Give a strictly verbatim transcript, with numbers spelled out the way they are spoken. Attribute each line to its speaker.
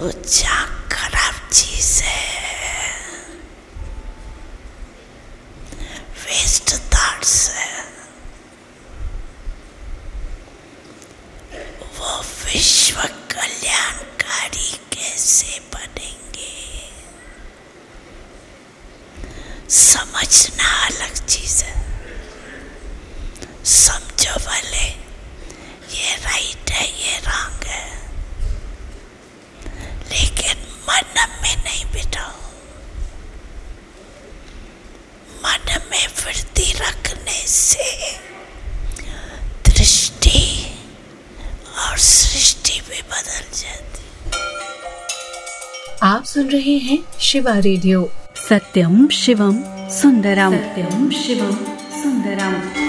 Speaker 1: तो क्या खराब चीज है, वेस्ट थॉट्स है, वो विश्व कल्याणकारी कैसे बनेंगे, समझना अलग चीज है। समझो भले ये राइट है ये रॉन्ग है, लेकिन मन में नहीं बिठाओ। मन में वृत्ति रखने से दृष्टि और सृष्टि भी बदल जाती।
Speaker 2: आप सुन रहे हैं शिवा रेडियो।
Speaker 3: सत्यम शिवम सुंदरम, सत्यम शिवम सुंदरम।